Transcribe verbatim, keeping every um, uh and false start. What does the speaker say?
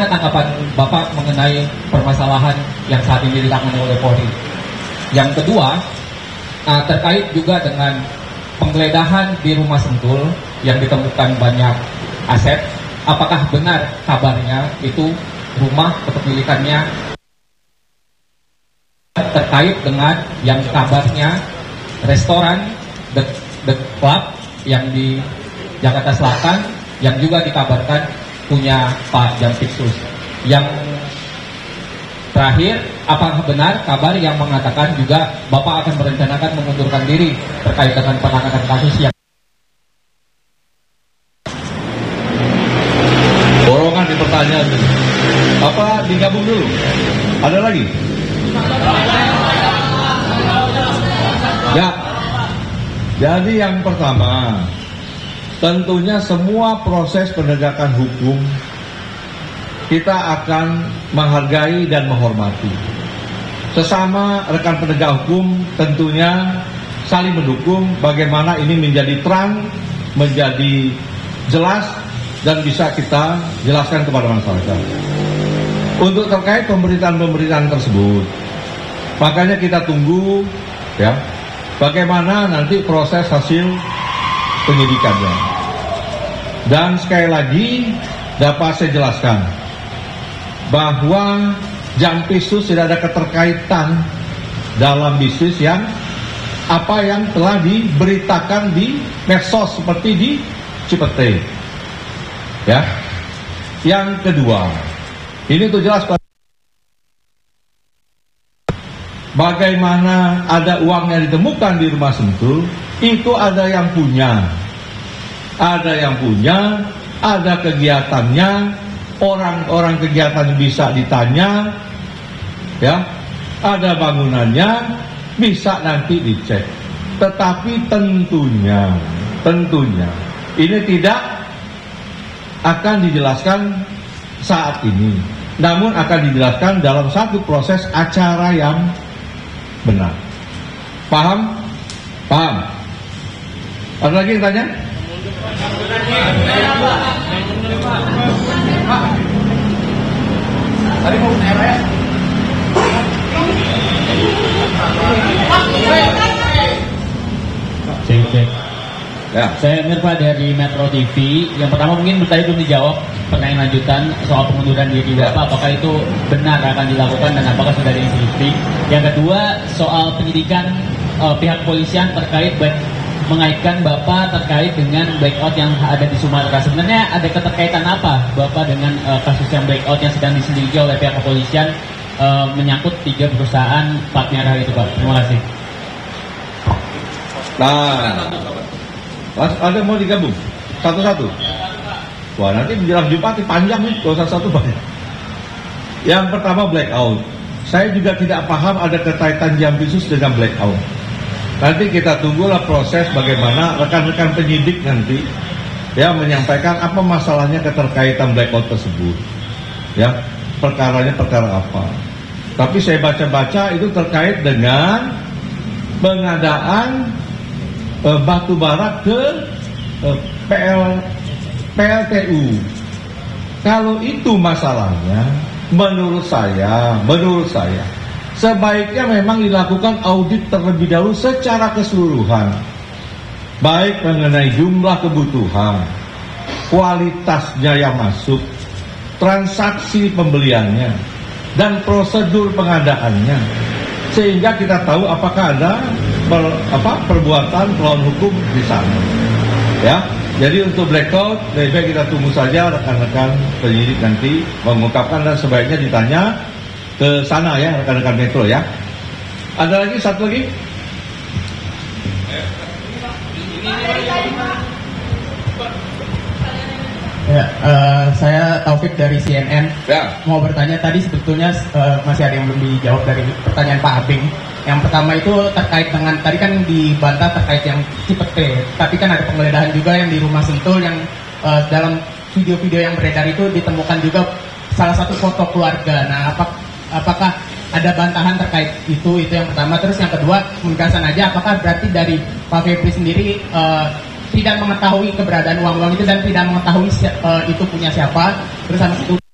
bagaimana tanggapan Bapak mengenai permasalahan yang saat ini ditangani oleh Polri? Yang kedua, uh, terkait juga dengan penggeledahan di rumah Sentul yang ditemukan banyak aset, apakah benar kabarnya itu rumah kepemilikannya terkait dengan yang kabarnya restoran The, The Club yang di Jakarta Selatan yang juga dikabarkan punya Pak Jampitsus. Yang terakhir, apakah benar kabar yang mengatakan juga Bapak akan merencanakan mengundurkan diri terkait dengan penanganan kasus yang borongan di pertanyaan ini. Apa digabung dulu? Ada lagi? Ya. Jadi yang pertama, tentunya semua proses penegakan hukum kita akan menghargai dan menghormati. Sesama rekan penegak hukum tentunya saling mendukung bagaimana ini menjadi terang, menjadi jelas, dan bisa kita jelaskan kepada masyarakat. Untuk terkait pemberitaan-pemberitaan tersebut, makanya kita tunggu ya bagaimana nanti proses hasil penyidikannya. Dan sekali lagi dapat saya jelaskan bahwa Jampitsus tidak ada keterkaitan dalam bisnis yang apa yang telah diberitakan di medsos seperti di Cipete. Ya. Yang kedua, ini tuh jelas bagaimana ada uang yang ditemukan di rumah Sentul, itu ada yang punya. Ada yang punya, ada kegiatannya, orang-orang kegiatan bisa ditanya, ya, ada bangunannya, bisa nanti dicek. Tetapi tentunya, tentunya, ini tidak akan dijelaskan saat ini, namun akan dijelaskan dalam satu proses acara yang benar. Paham? Paham? Ada lagi yang tanya? Tadi mau tanya ya? Cek, cek. Ya. Saya Mirpa dari Metro T V. Yang pertama mungkin tadi belum dijawab pertanyaan lanjutan soal pengunduran diri Bapak. Apakah itu benar akan dilakukan dan apakah sudah ada instruksi? Yang kedua soal penyidikan uh, pihak polisian terkait baik mengaitkan Bapak terkait dengan blackout yang ada di Sumatera. Sebenarnya ada keterkaitan apa Bapak dengan uh, kasus yang blackout yang sedang diselidiki oleh pihak kepolisian uh, menyangkut tiga perusahaan plat merah itu, Pak? Terima kasih. Nah, ada mau digabung satu-satu? Wah, nanti menjelang Jumat panjang nih, kalau satu-satu banyak. Yang pertama blackout. Saya juga tidak paham ada kaitan Jampitsus dengan blackout. Nanti kita tunggulah proses bagaimana rekan-rekan penyidik nanti ya menyampaikan apa masalahnya keterkaitan blackout tersebut. Ya, perkaranya perkara apa. Tapi saya baca-baca itu terkait dengan pengadaan e, batu bara ke e, P L, P L T U. Kalau itu masalahnya, menurut saya, menurut saya sebaiknya memang dilakukan audit terlebih dahulu secara keseluruhan, baik mengenai jumlah kebutuhan, kualitasnya yang masuk, transaksi pembeliannya, dan prosedur pengadaannya, sehingga kita tahu apakah ada per, apa, perbuatan melawan hukum di sana. Ya, jadi untuk blackout lebih baik kita tunggu saja rekan-rekan penyidik nanti mengungkapkan dan sebaiknya ditanya ke sana ya rekan-rekan Metro ya. Ada lagi satu lagi? Ya, uh, saya Taufik dari C N N. Ya. Mau bertanya tadi sebetulnya uh, masih ada yang belum dijawab dari pertanyaan Pak Abing. Yang pertama itu terkait dengan tadi kan dibantah terkait yang Cipete, tapi kan ada penggeledahan juga yang di rumah Sentul yang uh, dalam video-video yang beredar itu ditemukan juga salah satu foto keluarga. Nah, apa, apakah ada bantahan terkait itu? Itu yang pertama. Terus yang kedua, penegasan aja, apakah berarti dari Pak Febri sendiri uh, tidak mengetahui keberadaan uang-uang itu dan tidak mengetahui uh, itu punya siapa? Terus sama itu